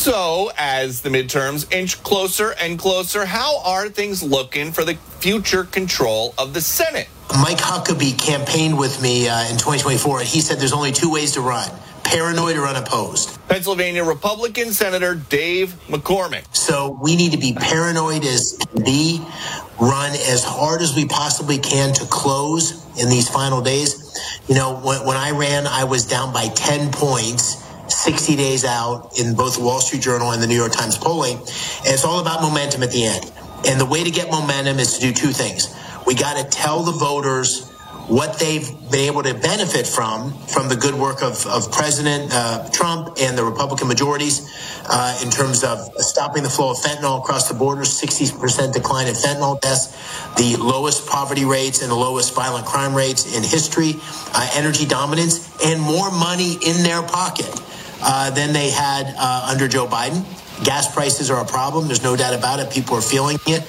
So, as the midterms inch closer and closer, how are things looking for the future control of the Senate? Mike Huckabee campaigned with me in 2024, and he said there's only two ways to run: paranoid or unopposed. Pennsylvania Republican Senator Dave McCormick. So we need to be paranoid as can be, run as hard as we possibly can to close in these final days. You know, when I ran, I was down by 10 points. 60 days out in both the Wall Street Journal and the New York Times polling. And it's all about momentum at the end. And the way to get momentum is to do two things. We got to tell the voters what they've been able to benefit from the good work of President Trump and the Republican majorities in terms of stopping the flow of fentanyl across the border, 60% decline in fentanyl deaths, the lowest poverty rates and the lowest violent crime rates in history, energy dominance, and more money in their pocket than they had under Joe Biden. Gas prices are a problem. There's no doubt about it. People are feeling it,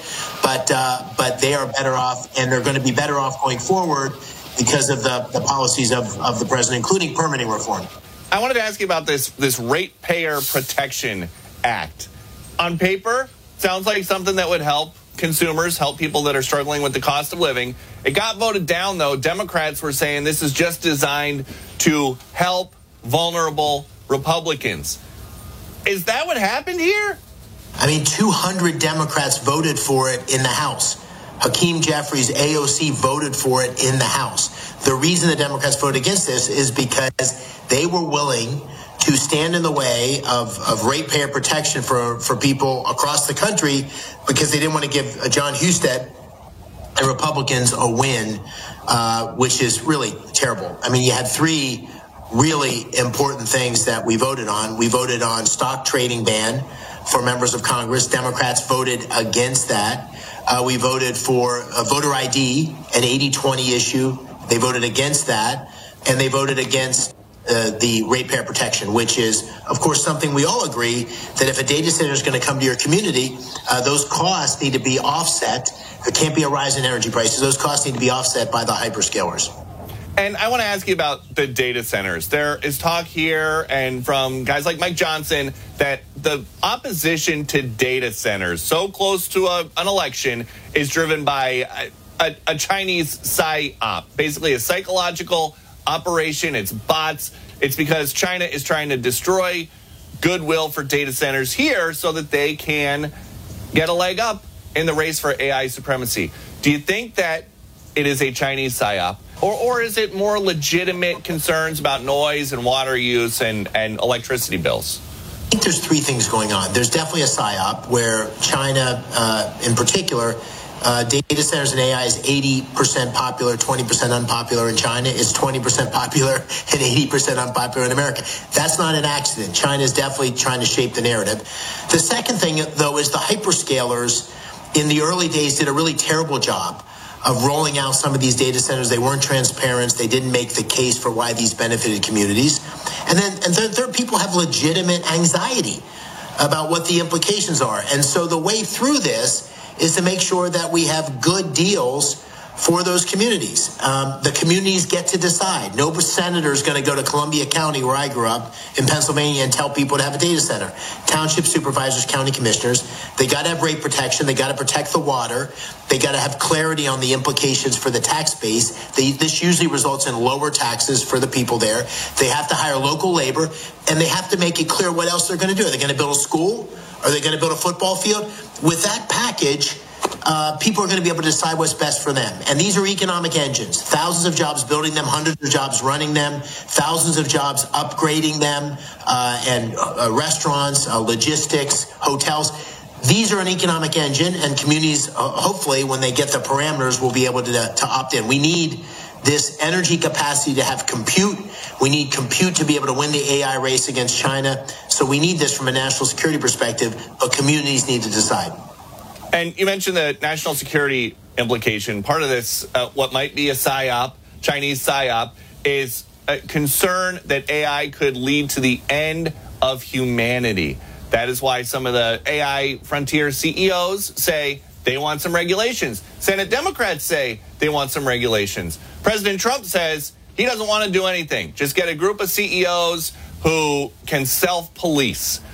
but they are better off, and they're going to be better off going forward because of the policies of the president, including permitting reform. I wanted to ask you about this Ratepayer Protection Act. On paper, sounds like something that would help consumers, help people that are struggling with the cost of living. It got voted down, though. Democrats were saying this is just designed to help vulnerable Republicans. Is that what happened here? I mean, 200 Democrats voted for it in the House. Hakeem Jeffries, AOC, voted for it in the House. The reason the Democrats voted against this is because they were willing to stand in the way of ratepayer protection for people across the country because they didn't want to give John Husted and Republicans a win, which is really terrible. I mean, you had three really important things that we voted on. We voted on stock trading ban for members of Congress. Democrats voted against that. We voted for a voter ID, an 80-20 issue. They voted against that. And they voted against the ratepayer protection, which is, of course, something we all agree that if a data center is going to come to your community, those costs need to be offset. There can't be a rise in energy prices. Those costs need to be offset by the hyperscalers. And I want to ask you about the data centers. There is talk here and from guys like Mike Johnson that the opposition to data centers so close to an election is driven by a Chinese psyop, basically a psychological operation. It's bots. It's because China is trying to destroy goodwill for data centers here so that they can get a leg up in the race for AI supremacy. Do you think that it is a Chinese psyop? Or is it more legitimate concerns about noise and water use and electricity bills? I think there's three things going on. There's definitely a psyop where China, in particular, data centers and AI is 80% popular, 20% unpopular in China. It's 20% popular and 80% unpopular in America. That's not an accident. China is definitely trying to shape the narrative. The second thing, though, is the hyperscalers in the early days did a really terrible job of rolling out some of these data centers. They weren't transparent. They didn't make the case for why these benefited communities. And third, people have legitimate anxiety about what the implications are. And so the way through this is to make sure that we have good deals for those communities. The communities get to decide. No senator is going to go to Columbia County, where I grew up, in Pennsylvania, and tell people to have a data center. Township supervisors, county commissioners, they got to have rate protection. They got to protect the water. They got to have clarity on the implications for the tax base. This usually results in lower taxes for the people there. They have to hire local labor, and they have to make it clear what else they're going to do. Are they going to build a school? Are they going to build a football field? With that package, people are going to be able to decide what's best for them. And these are economic engines. Thousands of jobs building them, hundreds of jobs running them, thousands of jobs upgrading them, and restaurants, logistics, hotels. These are an economic engine, and communities, hopefully, when they get the parameters, will be able to opt in. We need this energy capacity to have compute. We need compute to be able to win the AI race against China. So we need this from a national security perspective, but communities need to decide. And you mentioned the national security implication. Part of this, what might be a psyop, Chinese psyop, is a concern that AI could lead to the end of humanity. That is why some of the AI frontier CEOs say they want some regulations. Senate Democrats say they want some regulations. President Trump says he doesn't want to do anything. Just get a group of CEOs who can self-police.